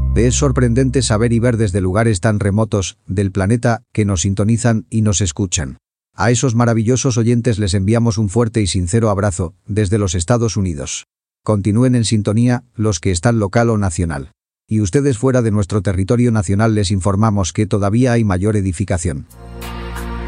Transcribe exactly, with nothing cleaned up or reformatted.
Es sorprendente saber y ver desde lugares tan remotos del planeta que nos sintonizan y nos escuchan. A esos maravillosos oyentes les enviamos un fuerte y sincero abrazo desde los Estados Unidos. Continúen en sintonía los que están local o nacional. Y ustedes fuera de nuestro territorio nacional les informamos que todavía hay mayor edificación.